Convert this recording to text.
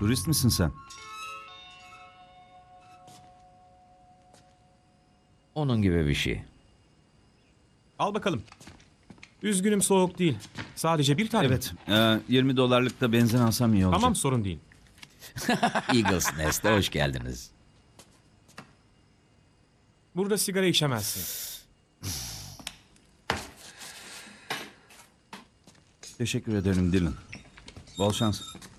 Turist misin sen? Onun gibi bir şey. Al bakalım. Üzgünüm, soğuk değil. Sadece bir tane. Evet. 20 dolarlık da benzin alsam iyi olacak. Tamam, sorun değil. Eagles Nest'e hoş geldiniz. Burada sigara içemezsin. Teşekkür ederim Dylan. Bol şans.